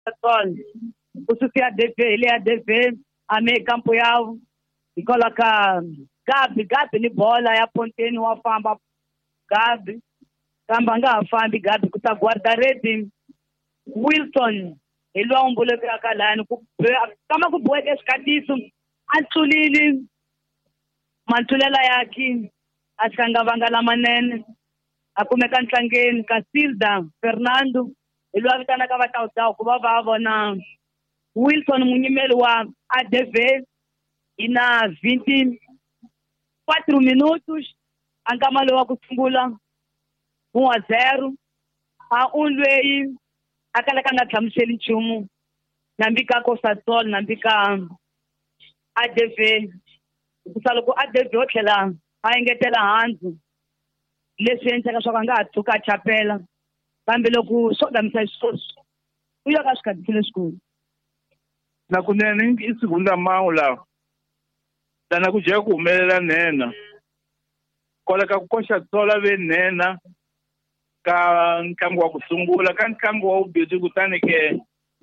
Sol. O Sufi ADV, ele é ADV, a meio campo yao, e coloca Gabi ni bola, é a ponte no afamba, Gabi, Kambanga afambi, Gabi, kuta guarda-rede, Wilson, ele é um boleto acalano, kama kubuweke esikhathiso, atsulili, manthulela yakhe, asikangavanga lamanene, akumeka nhlangeni, Casilda, Fernando, ele vai vitana ka vatawutawu ku va vona Wilson munyimeli wa ADV ina 24 minutos ankamalo wa ku sungula 1-0 a unlweyi akaleka nga tlhamuseli nchumu nambi ka Costa Sol nambi ka ADV kusa loko ADV o tlhela a engetela handzu leswi endlaka swa ku a nga ha tshuka a chapela kambe loko swo damisa xisweswo u ya ka swikhathisi leswikulu na kunene i segunda mão lawa tana ku jeka ku humelela nena kola ka ku koxa tsola ve nena ka ntlangu wa ku sungula ka ntlangu wa vumbirhi kutani ke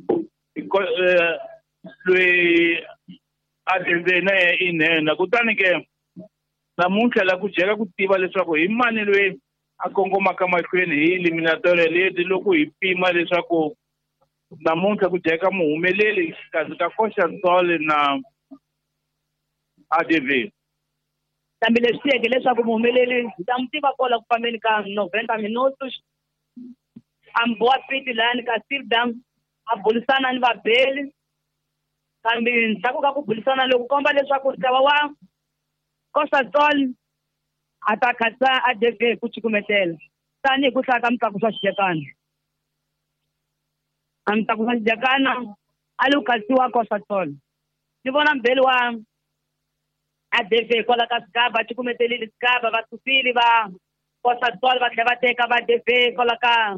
loyi a denzena i nena kutani ke namuntlha la ku jeka ku tiva leswaku hi mani loyi a kongomaka mahlweni hi eliminatory leti loko hi pima leswaku namuntlha ku jeka muhumeleli xikarhi ka Costa Sol na ADV. kambe leswi tiyeke leswaku muhumeleli hi ta n'wi tiva kola ku fambeni ka 90 minutos a boha fiti lani ka Casilda a bulisana ni vabeli kambe ndzhaku ka ku bulisana loku komba leswaku ntlawa wa Costa Sol a ta khatsa ADV ku cukumetela tanihi ku hlaya ka mitlangu swa xijekana a mitlangu swa xijekana a lo katsiwa Costa Sol ni vona mbheli wa ADV kwala ka Sigaba cukumetelile Sigaba va susile va Costa Sol va tlhela va teka va ADV kwala ka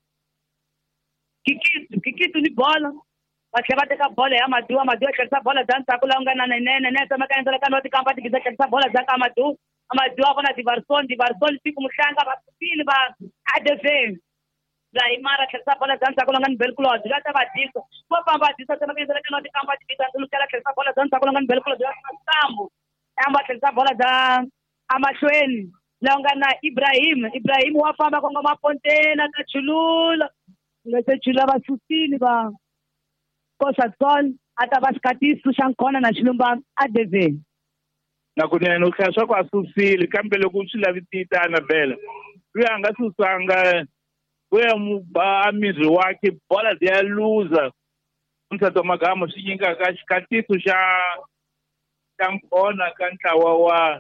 Kikitu ni bola va tlhela va teka bola ya Madu tlherisa bola bya ndzhaku laha u nga na nenene ne tsemaka endlela ka noti kamba tigiza tlherisa bola bya ka Madu a vona Diverson siku muhlanga va susile va ADV Imara tlherisa bola bya ndzhaku laha nga ni Belkulod la ta va disa vo famba disa tsemaka endlela ka noti kamba tigiza ndzulukela tlherisa bola bya ndzhaku laha nga ni Belkulod ya Sambu amba tlherisa bola bya amahlweni laha nga na Ibrahim wa famba konga mapontena ka chulula ngase chula va susile va Costa Sol a ta va xikhatisi xa nkona na xilumba ADV na kunene u hlaya swa ku a susile kambe loko swi lavitita Anabela loyi a nga susanga kuya mu ba miri wakhe bola ya loser Mthatho Magama swi nyikaka xikhatisi xa nkona ka ntlawa wa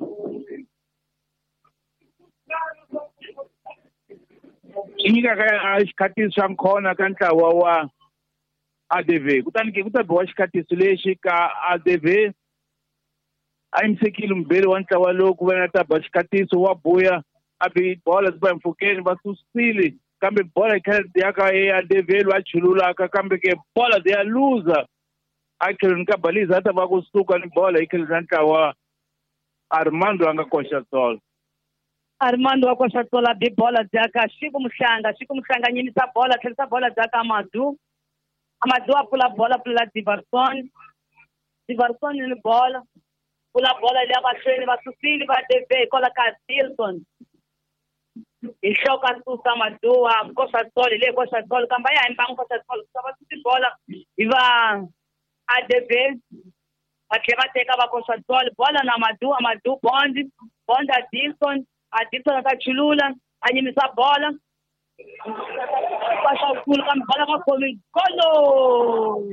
swi nyikaka xikhatisi xa nkona ka ntlawa wa ADV kutani ke ku ta biwa xikhatisi lexi ka ADV a yimisekile mbheli wa ntlawa lowu ku va na ta ba xikhatisi wa buya a bi bola zi ba mpfhukeni va susile kambe bola ya ka ADV loyi a chululaka kambe ke bola ya loser a tlhelweni ka baliza a ta va kusuka ni bola hi tlhelo ra ntlawa Armando a nga Costa Sol Armando wa Costa Sol a bi bola bya ka Xiku Muhlanga nyimisa bola tlherisa bola bya ka Amadu a pfula bola pfula Diverson ni bola pfula bola le mahlweni va susile va ADV kola ka Dilson hi hloka susa Amadu wa Costa Sol le Costa Sol kamba ya himbangu Costa Sol va susi bola hi va ADV va tlhela va teka va Costa Sol bola na Amadu Bond a Dilson ta chulula a nyimisa bola va xawukulu kambe bola va khomi golo